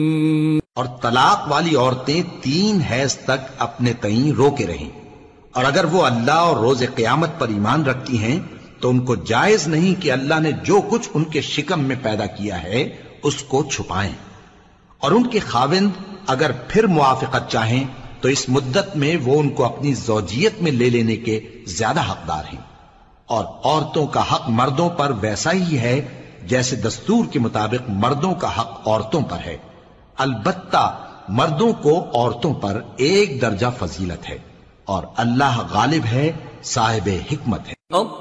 और तलाक वाली औरतें 3 हैज तक अपने तईं रोके रहें, और अगर वो अल्लाह और रोज क़यामत पर ईमान रखती हैं तो उनको जायज नहीं कि अल्लाह ने जो कुछ उनके शिकम में पैदा किया है उसको छुपाएं। और उनके खाविंद अगर फिर मुआफिकत चाहें तो इस मुद्दत में वो उनको अपनी ज़ौजियत में ले लेने के ज्यादा हकदार हैं। और औरतों का हक मर्दों पर वैसा ही है जैसे दस्तूर के मुताबिक मर्दों का हक औरतों पर है। अलबत्ता मर्दों को औरतों पर एक दर्जा फजीलत है, और अल्लाह गालिब है, साहिब हिकमत है।